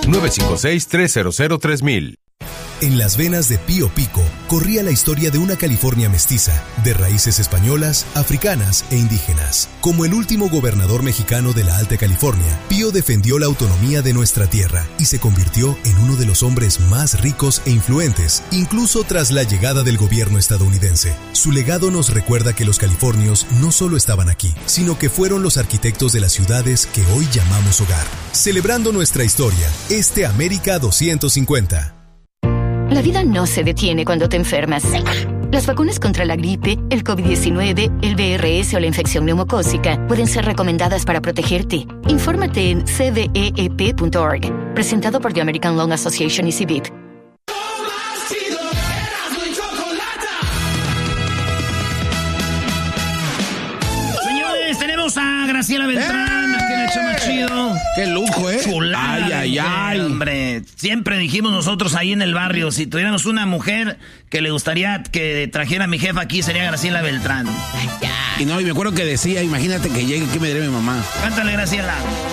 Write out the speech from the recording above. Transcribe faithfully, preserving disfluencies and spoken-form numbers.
nueve cinco seis, tres cero cero, tres mil. En las venas de Pío Pico corría la historia de una California mestiza, de raíces españolas, africanas e indígenas. Como el último gobernador mexicano de la Alta California, Pío defendió la autonomía de nuestra tierra y se convirtió en uno de los hombres más ricos e influentes, incluso tras la llegada del gobierno estadounidense. Su legado nos recuerda que los californios no solo estaban aquí, sino que fueron los arquitectos de las ciudades que hoy llamamos hogar. Celebrando nuestra historia, este América doscientos cincuenta. La vida no se detiene cuando te enfermas. Las vacunas contra la gripe, el COVID diecinueve, el V R S o la infección neumocócica pueden ser recomendadas para protegerte. Infórmate en c d e e p punto org. Presentado por The American Lung Association y C B I P. Señores, tenemos a Graciela Beltrán, aquí en el show más chido. ¡Qué lujo, eh! Chulada, ¡Ay, ay, ay! Hombre, siempre dijimos nosotros ahí en el barrio, si tuviéramos una mujer que le gustaría que trajera a mi jefa aquí, sería Graciela Beltrán. Y no, y me acuerdo que decía, imagínate que llegue, ¿qué me dirá mi mamá? Cántale, Graciela.